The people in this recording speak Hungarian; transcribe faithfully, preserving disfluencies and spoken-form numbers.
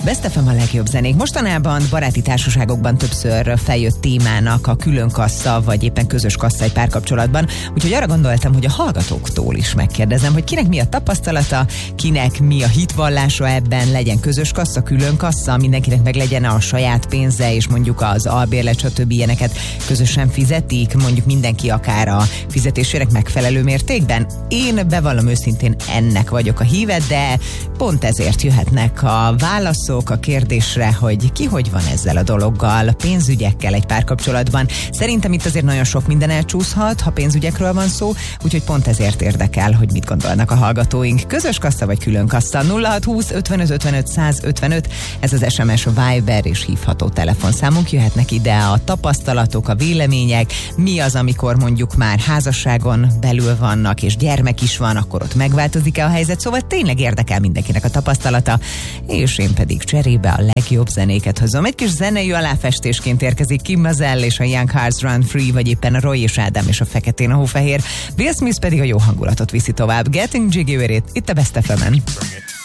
Best ef em a legjobb zenék. Mostanában baráti társaságokban többször feljött témának a külön kassa, vagy éppen közös kassa egy párkapcsolatban. Úgyhogy arra gondoltam, hogy a hallgatóktól is megkérdezem, hogy kinek mi a tapasztalata, kinek mi a hitvallása ebben, legyen közös kassa, külön kassa, mindenkinek meg legyen a saját pénze, és mondjuk az albérlet, stb. Ilyeneket közösen fizetik, mondjuk mindenki akár a fizetésének megfelelő mértékben. Én bevallom őszintén, ennek vagyok a híve, de pont ezért jöhetnek a válaszok a kérdésre, hogy ki hogy van ezzel a dologgal, pénzügyekkel egy párkapcsolatban. Szerintem itt azért nagyon sok minden elcsúszhat, ha pénzügyekről van szó, úgyhogy pont ezért érdekel, hogy mit gondolnak a hallgatóink. Közös kassa vagy külön kassa? nulla hat húsz ötvenöt ötvenöt száz ötvenöt, ez az es em es, Viber és hívható telefonszámunk. Jöhetnek ide a tapasztalatok, a vélemények, mi az, amikor mondjuk már házasságon belül vannak, és gyermek is van, akkor ott megváltozik-e a helyzet, szóval tényleg érdekel mindenkinek a tapasztalata, és én pedig cserébe a legjobb zenéket hozom. Egy kis zenei aláfestésként érkezik Kim Mazell és a Young Hearts Run Free, vagy éppen a Roy és Ádám és a Feketén a hófehér, Will Smith pedig a jó hangulatot viszi tovább. Getting Jiggy with It, itt a Best ef emen.